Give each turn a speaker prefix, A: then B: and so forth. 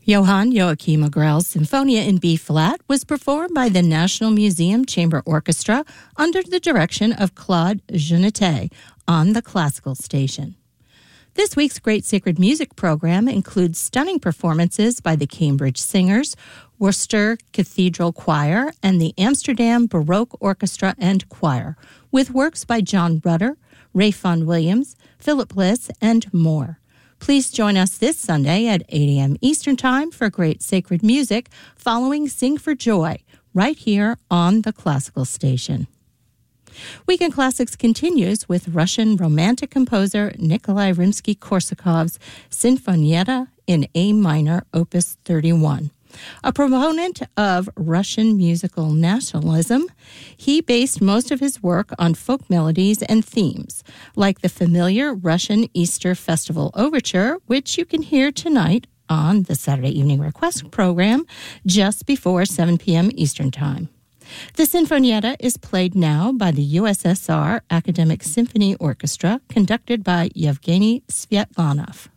A: Johann Joachim Agrell's Sinfonia in B-flat was performed by the National Museum Chamber Orchestra under the direction of Claude Jeunetet on the Classical Station. This week's Great Sacred Music program includes stunning performances by the Cambridge Singers, Worcester Cathedral Choir, and the Amsterdam Baroque Orchestra and Choir, with works by John Rutter, Ray Vaughan Williams, Philip Bliss, and more. Please join us this Sunday at 8 a.m. Eastern Time for Great Sacred Music following Sing for Joy, right here on the Classical Station. Weekend Classics continues with Russian Romantic composer Nikolai Rimsky-Korsakov's Sinfonietta in A minor, Opus 31. A proponent of Russian musical nationalism, he based most of his work on folk melodies and themes, like the familiar Russian Easter Festival Overture, which you can hear tonight on the Saturday Evening Request program just before 7 p.m. Eastern Time. The Sinfonietta is played now by the USSR Academic Symphony Orchestra, conducted by Yevgeny Sviatlanov.